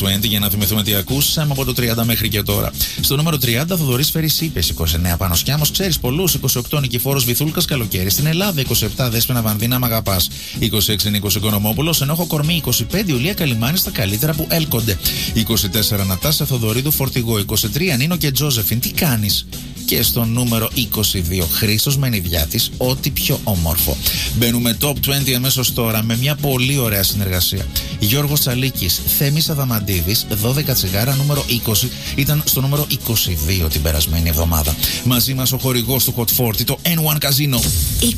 20 για να θυμηθούμε τι ακούσαμε από το 30 μέχρι και τώρα. Στο νούμερο 30 Θοδωρής Φερρυσίπες, 29 Πάνος Κιάμος, ξέρεις πολλούς, 28 Νικηφόρος Βυθούλκας, Καλοκαίρι στην Ελλάδα, 27 Δέσποινα Βανδίνα Μ' αγαπάς, 26 Νίκος Οικονομόπουλος, Ενόχο Κορμί, 25 Ιουλία Καλιμάνη στα καλύτερα που έλκονται, 24 Νατάσα Θοδωρίδου Φορτηγό, 23 Νίνο και Τζόζεφιν, τι κάνεις. Και στο νούμερο 22 Χρήστος Μενιδιάτης, ό,τι πιο όμορφο. Μπαίνουμε top 20 αμέσως τώρα με μια πολύ ωραία συνεργασία. Γιώργος Τσαλίκης, Θέμης Αδαμαντίδης, 12 τσιγάρα, νούμερο 20, ήταν στο νούμερο 22 την περασμένη εβδομάδα. Μαζί μας ο χορηγός του Hot 40, το N1 Casino.